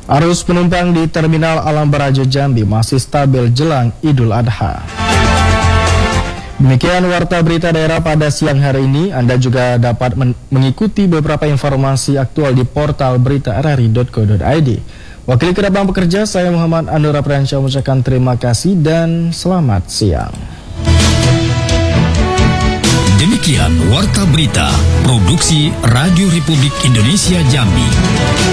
Arus penumpang di Terminal Alam Barajo Jambi masih stabil jelang Idul Adha. Demikian warta berita daerah pada siang hari ini. Anda juga dapat mengikuti beberapa informasi aktual di portal berita rri.co.id. Wakil Kedabang Pekerja, saya Muhammad Anura Priansyah mengucapkan terima kasih dan selamat siang. Demikian warta berita produksi Radio Republik Indonesia Jambi.